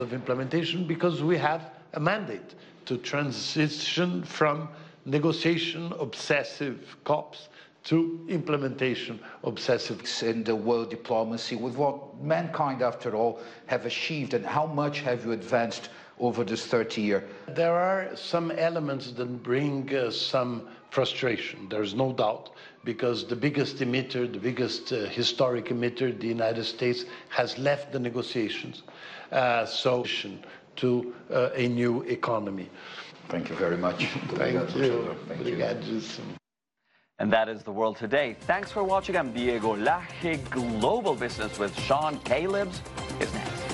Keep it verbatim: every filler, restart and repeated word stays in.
of implementation because we have a mandate to transition from negotiation obsessive COPs to implementation obsessive. In the world diplomacy, with what mankind, after all, have achieved, and how much have you advanced over this thirty year? There are some elements that bring uh, some frustration, there's no doubt, because the biggest emitter, the biggest uh, historic emitter, the United States, has left the negotiations. Uh, so, to uh, a new economy. Thank you very much. Thank you. Thank you. And that is The World Today. Thanks for watching. I'm Diego Laje. Global Business with Sean Caleb's is next.